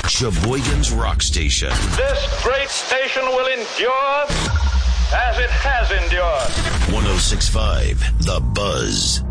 Sheboygan's Rock Station. This great station will endure as it has endured. 106.5 The Buzz.